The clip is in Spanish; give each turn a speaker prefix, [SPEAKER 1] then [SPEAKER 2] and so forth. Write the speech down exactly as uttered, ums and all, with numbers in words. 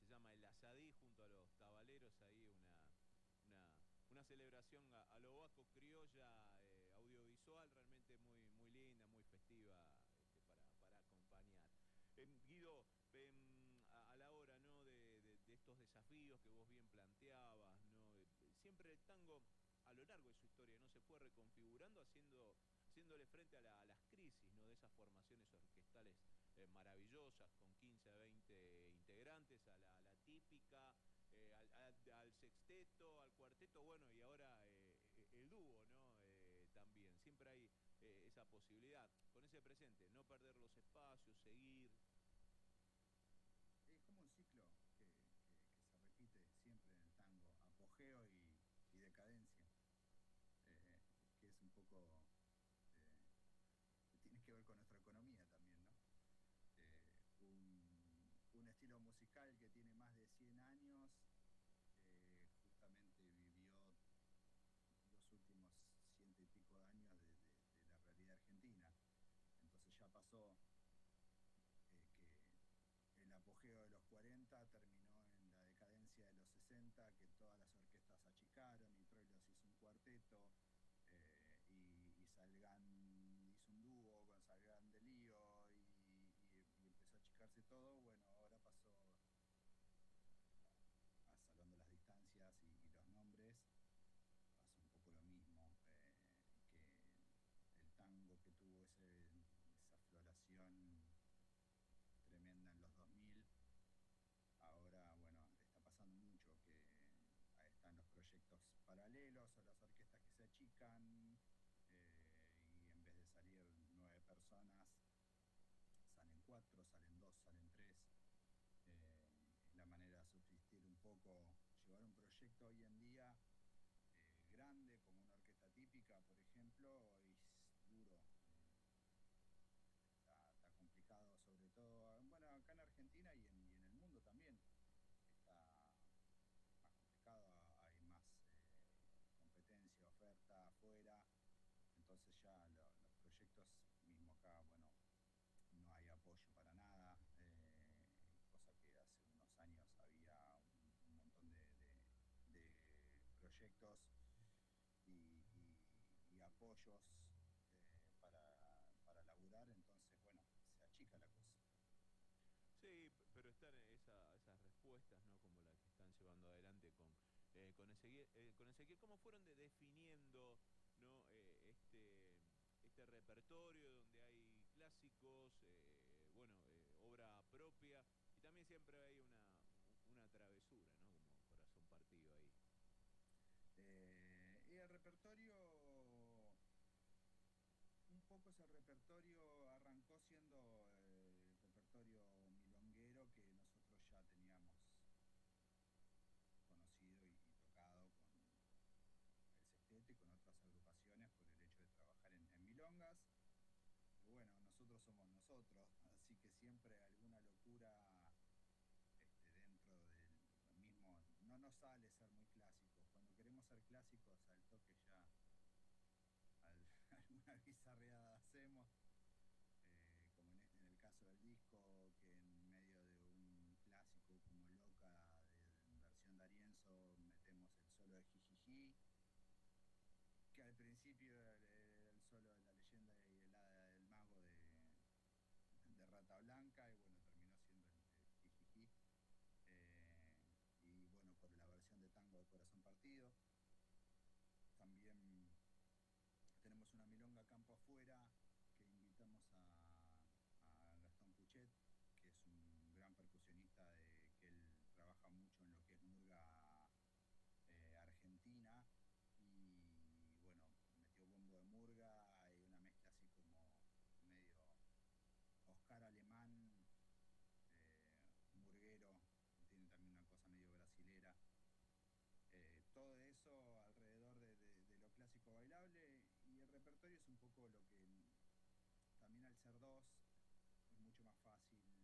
[SPEAKER 1] se llama El Asadí, junto a los tabaleros, ahí una, una, una celebración a, a lo vasco criolla, eh, audiovisual, realmente muy, muy linda, muy festiva, este, para, para acompañar. Em, Guido, em, a, a la hora, ¿no? de, de- de estos desafíos que vos bien planteabas, ¿no? Eh, siempre el tango, a lo largo de su historia, ¿no? Se fue reconfigurando, haciendo, haciéndole frente a, la- a las crisis, ¿no? De esas formaciones orquestales eh, maravillosas, con quince a veinte integrantes, a la, a la típica, eh, al, al- al sexteto, al cuarteto, bueno, y ahora eh, el dúo, ¿no? Eh, también. Siempre hay eh, esa posibilidad, con ese presente, no perder los espacios, seguir.
[SPEAKER 2] Es como un ciclo que, que- que se repite siempre en el tango, apogeo y, y decadencia, eh, que es un poco, eh, tiene que ver con nuestra economía también, ¿no? Eh, un, un estilo musical que tiene más de cien años, eh, justamente vivió los últimos ciento y pico de años de, de- de la realidad argentina. Entonces ya pasó, eh, que el apogeo de los cuarenta terminó en la decadencia de los sesenta, que todas las orquestas achicaron y Troilos hizo un cuarteto, eh, y, y Salgán hizo un dúo con Salgán de Lío y, y- y empezó a achicarse todo. Bueno, ahora pasó, a, salvando las distancias y, y los nombres, pasa un poco lo mismo, eh, que el tango que tuvo ese, esa floración tremenda en los dos mil. Ahora, bueno, está pasando mucho que ahí están los proyectos paralelos o las orquestas que se achican, eh, y en vez de salir nueve personas, salen cuatro, salen dos, salen tres. Eh, es la manera de subsistir un poco, llevar un proyecto hoy en día, eh, grande, como una orquesta típica, por ejemplo, es duro. Eh, está, está complicado, sobre todo, bueno, acá en Argentina y en, y en el mundo también está más complicado, hay más, eh, competencia, oferta afuera, entonces ya lo, los proyectos, mismo acá, bueno, no hay apoyo para nada, eh, cosa que hace unos años había un, un montón de, de- de proyectos y, y- y apoyos, eh, para, para laburar, entonces, bueno, se achica la cosa.
[SPEAKER 1] Sí, p- pero están esa- esas respuestas, ¿no? Como la que están llevando adelante con, eh, con Ezequiel, eh, con Ezequiel, ¿cómo fueron de- definiendo, ¿no? Eh, este, este repertorio donde hay clásicos, eh, bueno, eh, obra propia, y también siempre hay una, u- una travesura, ¿no? Como corazón partido ahí.
[SPEAKER 2] Eh, y el repertorio, un poco ese repertorio arrancó siendo, eh, el repertorio milonguero que nosotros ya teníamos conocido y, y tocado con el sexteto y con otras agrupaciones por el hecho de trabajar en, en milongas. Pero bueno, nosotros somos nosotros, así que siempre alguna locura, este, dentro del mismo, no nos sale ser muy clásicos. Cuando queremos ser clásicos, al toque ya al- alguna bizarreada hacemos. Eh, como en, en el caso del disco, que en medio de un clásico como Loca, de, en versión D'Arienzo, metemos el solo de Jijiji, que al principio era el, era el solo de La Leyenda y el Hada del Mago de, de Rata Blanca, y bueno, terminó siendo el, el Jijiji. Eh, y bueno, con la versión de tango de Corazón Partido. También tenemos una milonga campo afuera que invitamos a, a Gastón Cuchet, que es un gran percusionista, de, que él trabaja mucho en lo que es murga, eh, argentina, y bueno, metió bombo de murga y una mezcla así como medio Oscar alemán, eh, murguero, tiene también una cosa medio brasilera. Eh, todo eso alrededor de, de- de lo clásico bailable, y el repertorio es un poco lo que, también al ser dos,